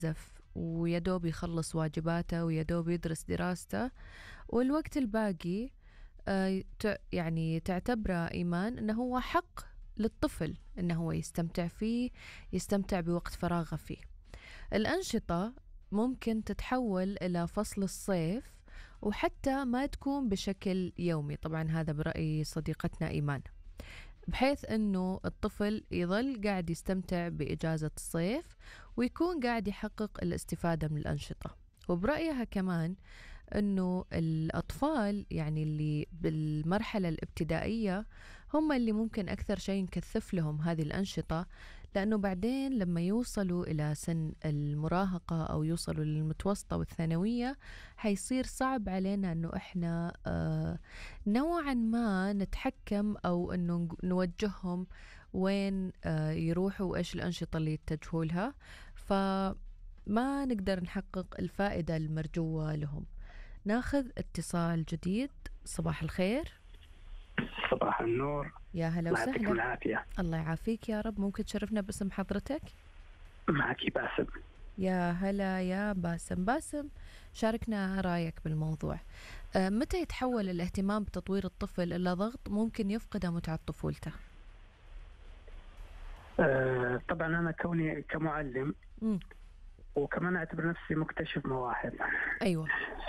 ويدوب يخلص واجباته ويدوب يدرس دراسته، والوقت الباقي يعني تعتبره إيمان أنه هو حق للطفل أنه هو يستمتع فيه، يستمتع بوقت فراغه فيه. الأنشطة ممكن تتحول إلى فصل الصيف وحتى ما تكون بشكل يومي، طبعا هذا برأي صديقتنا إيمان، بحيث أنه الطفل يظل قاعد يستمتع بإجازة الصيف ويكون قاعد يحقق الاستفادة من الأنشطة. وبرأيها كمان أنه الأطفال يعني اللي بالمرحلة الابتدائية هم اللي ممكن أكثر شيء نكثف لهم هذه الأنشطة، لأنه بعدين لما يوصلوا إلى سن المراهقة أو يوصلوا للمتوسطة والثانوية حيصير صعب علينا أنه إحنا نوعا ما نتحكم أو أنه نوجههم وين يروحوا وإيش الأنشطة اللي يتجهوا لها، فما نقدر نحقق الفائدة المرجوة لهم. ناخذ اتصال جديد. صباح الخير. صباح النور. يا هلا الله يعطيكم وسهلا. العافية. الله يعافيك يا رب. ممكن تشرفنا باسم حضرتك؟ معك باسم. يا هلا يا باسم. باسم، شاركنا رأيك بالموضوع. متى يتحول الاهتمام بتطوير الطفل إلى ضغط ممكن يفقد متعة طفولته؟ طبعا أنا كوني كمعلم وكمان أعتبر نفسي مكتشف مواهب. أيوة.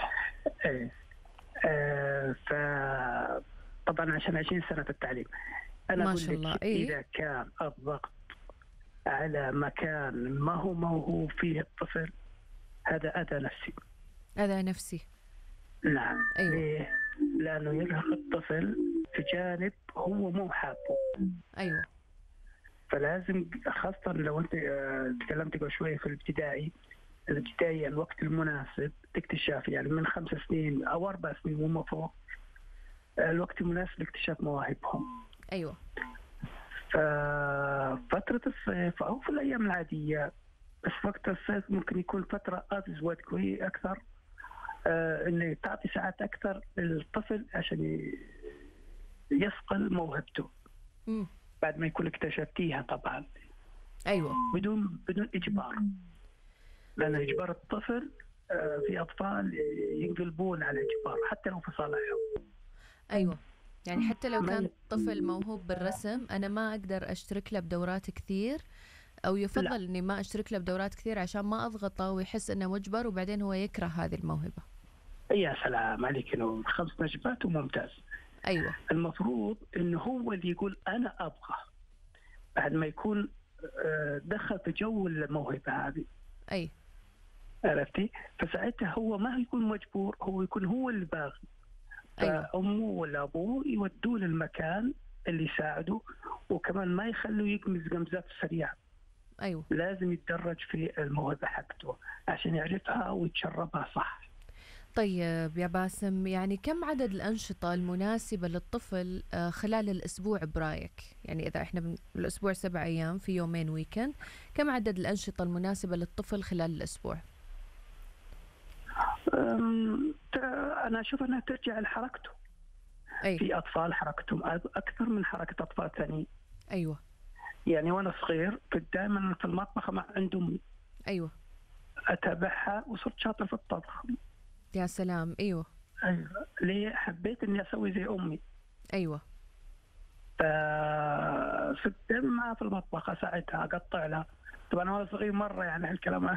فطبعا عشان 20 سنة في التعليم أنا ما شاء الله. إذا كان الضغط على مكان ما هو موهوب فيه الطفل، هذا أذى نفسي. أذى نفسي. نعم. أيوة. ليه؟ لأنه يرهق الطفل في جانب هو مو حابه. أيوة. فلازم خاصة لو أنت تكلمت قبل شوية في الابتدائي الوقت المناسب لاكتشاف، يعني من 5 سنين أو 4 سنين وما فوق، الوقت المناسب لاكتشاف مواهبهم. أيوة. ففترة الصيف أو في الأيام العادية، بس وقت الصيف ممكن يكون فترة أزود كوي أكثر، إنه تعطي ساعات أكثر للطفل عشان يصقل موهبته بعد ما يكون اكتشفتيها طبعا. أيوة. بدون إجبار، لأن إجبار الطفل في أطفال ينقلبون على إجبار حتى لو في صالحهم. أيوة. يعني حتى لو كان طفل موهوب بالرسم أنا ما أقدر أشترك له بدورات كثير، أو يفضل أني ما أشترك له بدورات كثير عشان ما أضغطه ويحس أنه مجبر وبعدين هو يكره هذه الموهبة. يا سلام عليك، إنه 5 نجبات وممتاز. أيوة. المفروض إنه هو اللي يقول أنا أبغى بعد ما يكون دخل في جو الموهبة هذه. أي. عرفتي؟ فساعتها هو ما يكون مجبور، هو يكون هو اللي باغي. أيوة. فأمه ولا أبوه يودوه للمكان اللي يساعده، وكمان ما يخلوا يقمز قمزات سريعة. أيوة. لازم يتدرج في الموهبة حقته عشان يعرفها ويتشربها صح. طيب يا باسم، يعني كم عدد الأنشطة المناسبة للطفل خلال الأسبوع برأيك؟ يعني إذا إحنا بالأسبوع 7 أيام في يومين ويكند، كم عدد الأنشطة المناسبة للطفل خلال الأسبوع؟ أنا أشوف أنها ترجع لحركته. أي. في أطفال حركتهم أكثر من حركة أطفال ثانيين. أيوة. يعني وأنا صغير كنت دائما في المطبخ مع عندهم. أيوة. أتابعها وصرت شاطر في الطبخ. يا سلام. أيوة. أيوة. ليه حبيت إني أسوي زي أمي. أيوة. فصرت دائما معها في المطبخ أساعدها أقطع لها. طبعا وأنا صغير مرة يعني هالكلام.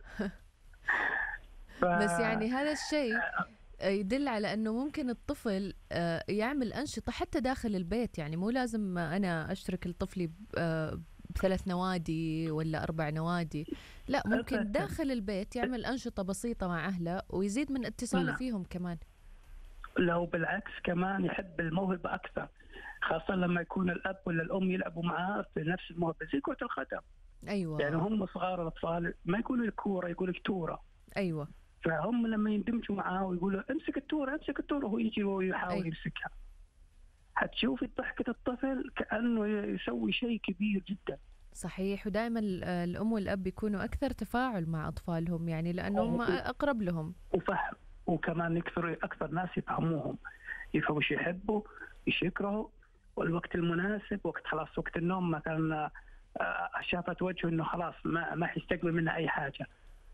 بس يعني هذا الشيء يدل على أنه ممكن الطفل يعمل أنشطة حتى داخل البيت، يعني مو لازم أنا أشترك لطفلي ب3 نوادي ولا 4 نوادي، لا ممكن داخل البيت يعمل أنشطة بسيطة مع أهله ويزيد من اتصاله فيهم كمان. لو بالعكس كمان يحب الموهبة أكثر، خاصة لما يكون الأب ولا الأم يلعبوا معاه في نفس الموهبة زي كرة القدم. أيوة. يعني هم صغار الأطفال ما يقولوا الكورة، يقولوا التورة. أيوة. فهم لما يندمجوا معاه ويقولوا امسك التورة امسك التورة، وهو يجي ويحاول يمسكها، هتشوفي ضحكة الطفل كأنه يسوي شيء كبير جدا. صحيح. ودائما الأم والأب يكونوا أكثر تفاعل مع أطفالهم، يعني لأنهم أقرب لهم وفهم، وكمان أكثر ناس يفهموهم، يفهموا ايش يحبوا ايش يكرهوا، والوقت المناسب وقت خلاص وقت النوم مثلا شافت وجهه انه خلاص ما حيستقبل منها اي حاجة،